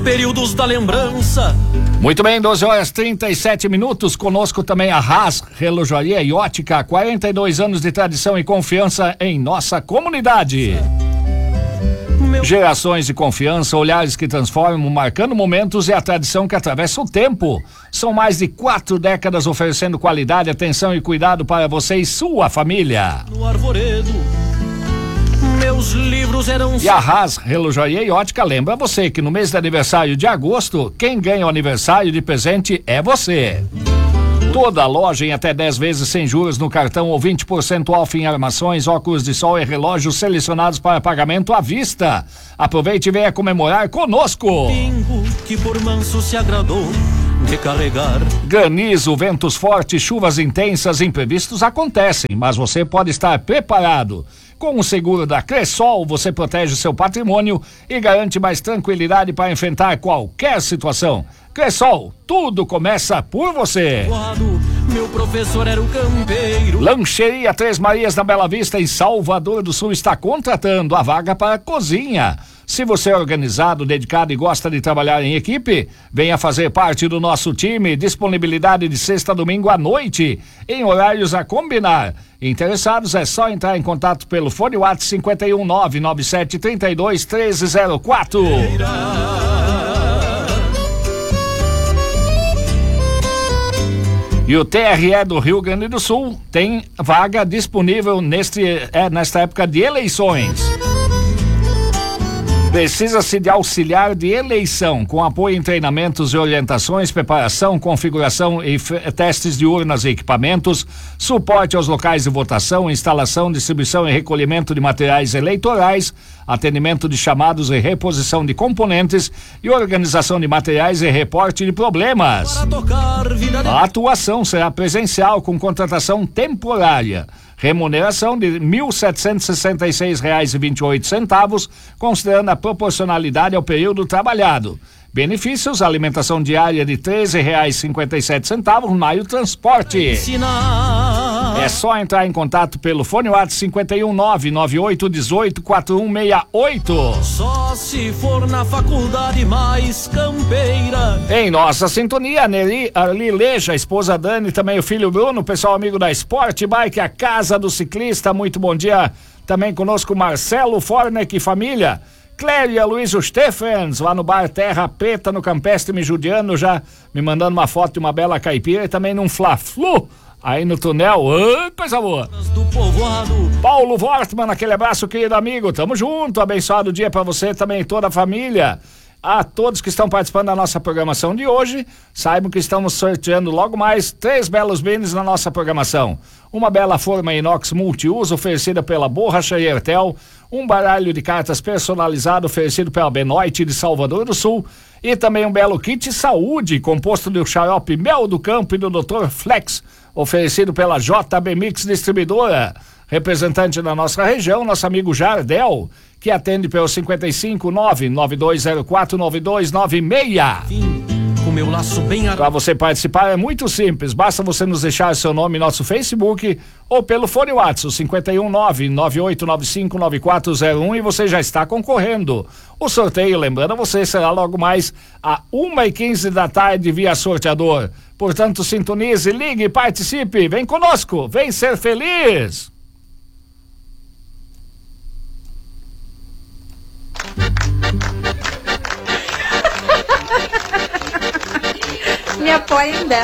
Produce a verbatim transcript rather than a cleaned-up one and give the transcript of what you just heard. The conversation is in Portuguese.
Períodos da lembrança. Muito bem, doze horas e trinta e sete minutos. Conosco também a Haas Relojoaria e Ótica, quarenta e dois anos de tradição e confiança em nossa comunidade. Meu... Gerações de confiança, olhares que transformam, marcando momentos e a tradição que atravessa o tempo. São mais de quatro décadas oferecendo qualidade, atenção e cuidado para você e sua família. No arvoredo, meus livros eram... E a Haas Relojoaria e Ótica lembra você que no mês de aniversário de agosto, quem ganha o aniversário de presente é você. Toda a loja em até dez vezes sem juros no cartão ou vinte por cento off em armações, óculos de sol e relógios selecionados para pagamento à vista. Aproveite e venha comemorar conosco. Pingo que por manso se agradou de carregar. Granizo, ventos fortes, chuvas intensas, imprevistos acontecem, mas você pode estar preparado. Com o seguro da Cressol, você protege seu patrimônio e garante mais tranquilidade para enfrentar qualquer situação. Cressol, tudo começa por você. Meu professor era o campeiro. Lancheria Três Marias na Bela Vista, em Salvador do Sul, está contratando a vaga para a cozinha. Se você é organizado, dedicado e gosta de trabalhar em equipe, venha fazer parte do nosso time. Disponibilidade de sexta a domingo à noite, em horários a combinar. Interessados, é só entrar em contato pelo fone WhatsApp cinco um nove nove sete três dois um três zero quatro. E o T R E do Rio Grande do Sul tem vaga disponível neste, é, nesta época de eleições. Precisa-se de auxiliar de eleição, com apoio em treinamentos e orientações, preparação, configuração e testes de urnas e equipamentos, suporte aos locais de votação, instalação, distribuição e recolhimento de materiais eleitorais, atendimento de chamados e reposição de componentes e organização de materiais e reporte de problemas. A atuação será presencial com contratação temporária. Remuneração de mil setecentos e sessenta e seis reais e vinte e oito centavos, considerando a proporcionalidade ao período trabalhado. Benefícios: alimentação diária de treze reais e cinquenta e sete centavos, maio transporte. É só entrar em contato pelo fone WhatsApp cinco um nove nove oito um oito quatro um seis oito. Só se for na faculdade mais campeira. Em nossa sintonia, Nelly Arlileja, a esposa Dani, também o filho Bruno, pessoal amigo da Sport Bike, a casa do ciclista. Muito bom dia. Também conosco Marcelo Forneck e família. Clélia Luiz Stephens, lá no bar Terra Preta, no Campestre Mijudiano, já me mandando uma foto de uma bela caipira e também num Fla-Flu, aí no túnel. Ô, coisa boa. Paulo Wortmann, aquele abraço, querido amigo, tamo junto, abençoado dia pra você também, toda a família. A todos que estão participando da nossa programação de hoje, saibam que estamos sorteando logo mais três belos brindes na nossa programação. Uma bela forma inox multiuso oferecida pela Borracharia Ertel, um baralho de cartas personalizado oferecido pela Benoit de Salvador do Sul e também um belo kit saúde composto do xarope Mel do Campo e do doutor Flex, oferecido pela J B Mix Distribuidora. Representante da nossa região, nosso amigo Jardel, que atende pelo cinco cinco nove nove dois zero quatro nove dois nove seis. Com meu laço bem ar... Para você participar é muito simples, basta você nos deixar seu nome no nosso Facebook ou pelo fone WhatsApp cinco um nove nove oito nove cinco nove quatro zero um e você já está concorrendo. O sorteio, lembrando você, será logo mais a uma e quinze da tarde via sorteador. Portanto, sintonize, ligue, participe, vem conosco, vem ser feliz. Me apoiem dela.